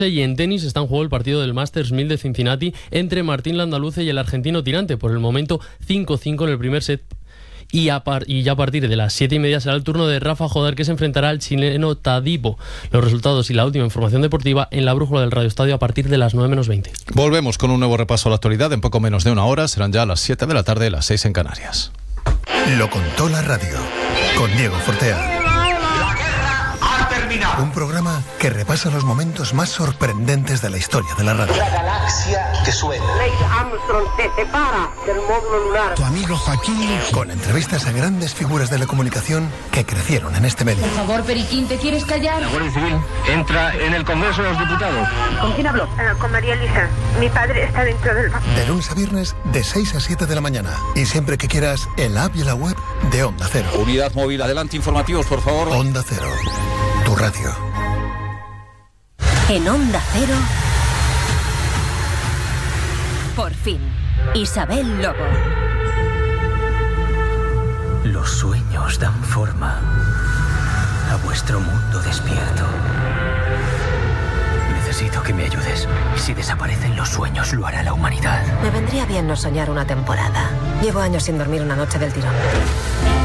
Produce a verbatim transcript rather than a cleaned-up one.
Y en tenis está en juego el partido del Masters mil de Cincinnati entre Martín Landaluce y el argentino Tirante. Por el momento cinco cinco en el primer set. Y, a par, y ya a partir de las siete y media será el turno de Rafa Jodar, que se enfrentará al chileno Tadipo. Los resultados y la última información deportiva en la brújula del Radio Estadio a partir de las nueve menos veinte. Volvemos con un nuevo repaso a la actualidad en poco menos de una hora. Serán ya las siete de la tarde, las seis en Canarias. Lo contó la radio con Diego Fortea. Un programa que repasa los momentos más sorprendentes de la historia de la radio. La galaxia que suena. Neil Armstrong se separa del módulo lunar. Tu amigo Joaquín. Con entrevistas a grandes figuras de la comunicación que crecieron en este medio. Por favor, Periquín, ¿te quieres callar? La Guardia Civil entra en el Congreso de los Diputados. ¿Con quién habló? Uh, con María Elisa. Mi padre está dentro del banco. De lunes a viernes, de seis a siete de la mañana. Y siempre que quieras, en la app y la web de Onda Cero. Unidad móvil, adelante, informativos, por favor. Onda Cero. Tu radio. En Onda Cero, por fin, Isabel Lobo. Los sueños dan forma a vuestro mundo despierto. Necesito que me ayudes. Si desaparecen los sueños, lo hará la humanidad. Me vendría bien no soñar una temporada. Llevo años sin dormir una noche del tirón.